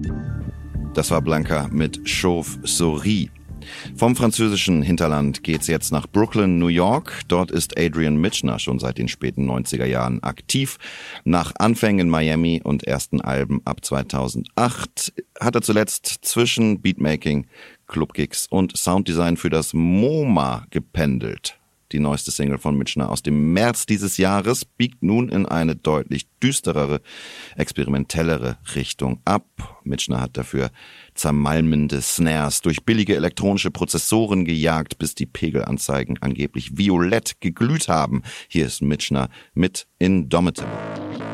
Das war Blanca mit Chauve-souris. Vom französischen Hinterland geht's jetzt nach Brooklyn, New York. Dort ist Adrian Michener schon seit den späten 90er Jahren aktiv. Nach Anfängen in Miami und ersten Alben ab 2008 hat er zuletzt zwischen Beatmaking, Clubgigs und Sounddesign für das MoMA gependelt. Die neueste Single von Michener aus dem März dieses Jahres biegt nun in eine deutlich düsterere, experimentellere Richtung ab. Michener hat dafür zermalmende Snares durch billige elektronische Prozessoren gejagt, bis die Pegelanzeigen angeblich violett geglüht haben. Hier ist Michener mit Indomitable.